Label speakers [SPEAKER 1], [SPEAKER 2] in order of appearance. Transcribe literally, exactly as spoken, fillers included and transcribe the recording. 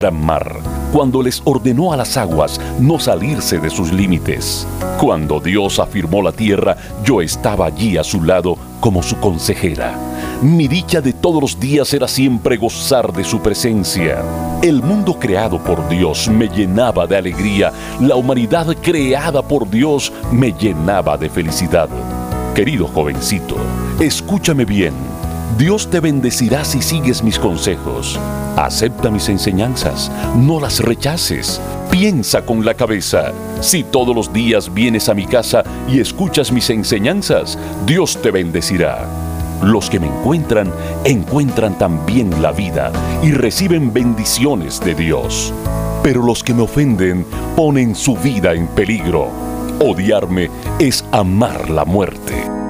[SPEAKER 1] mar, cuando les ordenó a las aguas no salirse de sus límites. Cuando Dios afirmó la tierra, yo estaba allí a su lado como su consejera. Mi dicha de todos los días era siempre gozar de su presencia. El mundo creado por Dios me llenaba de alegría. La humanidad creada por Dios me llenaba de felicidad. Querido jovencito, escúchame bien. Dios te bendecirá si sigues mis consejos. Acepta mis enseñanzas, no las rechaces. Piensa con la cabeza. Si todos los días vienes a mi casa y escuchas mis enseñanzas, Dios te bendecirá. Los que me encuentran, encuentran también la vida y reciben bendiciones de Dios. Pero los que me ofenden, ponen su vida en peligro. Odiarme es amar la muerte.